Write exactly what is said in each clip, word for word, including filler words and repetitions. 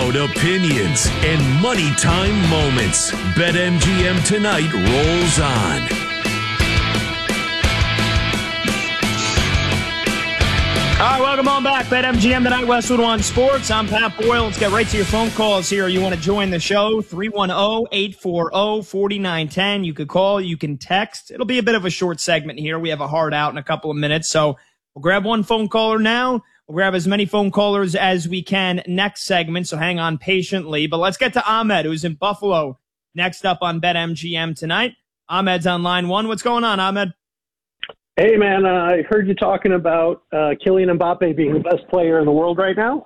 Loud opinions and money time moments. BetMGM Tonight rolls on. All right, welcome on back. BetMGM Tonight, Westwood One Sports. I'm Pat Boyle. Let's get right to your phone calls here. You want to join the show? three one zero, eight four zero, four nine one zero. You could call. You can text. It'll be a bit of a short segment here. We have a hard out in a couple of minutes. So we'll grab one phone caller now. We'll grab as many phone callers as we can next segment. So hang on patiently. But let's get to Ahmed, who's in Buffalo, next up on BetMGM Tonight. Ahmed's on line one. What's going on, Ahmed? Hey, man, uh, I heard you talking about uh, Kylian Mbappe being the best player in the world right now.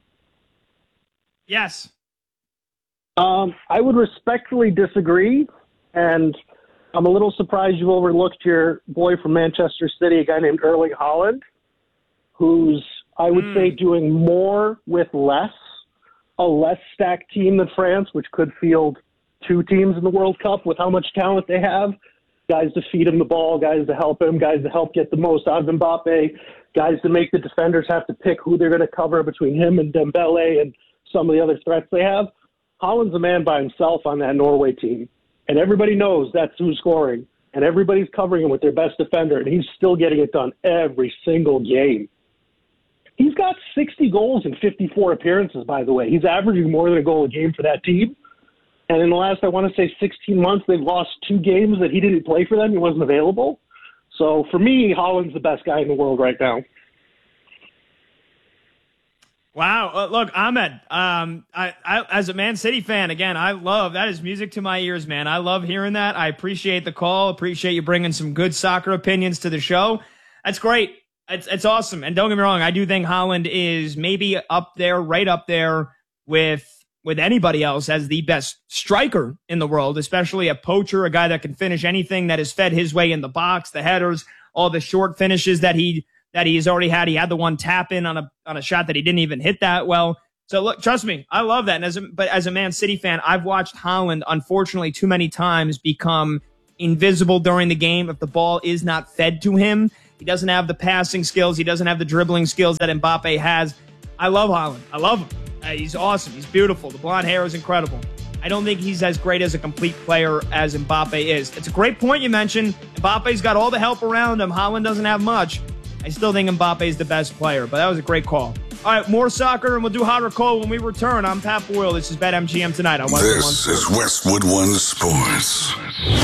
Yes. Um, I would respectfully disagree, and I'm a little surprised you overlooked your boy from Manchester City, a guy named Erling Haaland, who's, I would mm. say, doing more with less, a less stacked team than France, which could field two teams in the World Cup with how much talent they have. Guys to feed him the ball, guys to help him, guys to help get the most out of Mbappe, guys to make the defenders have to pick who they're going to cover between him and Dembele and some of the other threats they have. Haaland's a man by himself on that Norway team, and everybody knows that's who's scoring, and everybody's covering him with their best defender, and he's still getting it done every single game. He's got sixty goals in fifty-four appearances, by the way. He's averaging more than a goal a game for that team. And in the last, I want to say, sixteen months, they've lost two games that he didn't play for them. He wasn't available. So for me, Haaland's the best guy in the world right now. Wow. Uh, look, Ahmed, um, I, I, as a Man City fan, again, I love, that is music to my ears, man. I love hearing that. I appreciate the call. Appreciate you bringing some good soccer opinions to the show. That's great. It's, it's awesome. And don't get me wrong, I do think Haaland is maybe up there, right up there with with anybody else as the best striker in the world, especially a poacher, a guy that can finish anything that is fed his way in the box, the headers, all the short finishes that he that he's already had. He had the one tap in on a on a shot that he didn't even hit that well. So look, trust me, I love that. And as a, but as a Man City fan, I've watched Haaland, unfortunately, too many times become invisible during the game if the ball is not fed to him. He doesn't have the passing skills. He doesn't have the dribbling skills that Mbappe has. I love Haaland. I love him. Uh, he's awesome. He's beautiful. The blonde hair is incredible. I don't think he's as great as a complete player as Mbappe is. It's a great point you mentioned. Mbappe's got all the help around him. Haaland doesn't have much. I still think Mbappe is the best player, but that was a great call. All right, more soccer, and we'll do hot or cold when we return. I'm Pat Boyle. This is BetMGM Tonight on Westwood One. This is Westwood One Sports.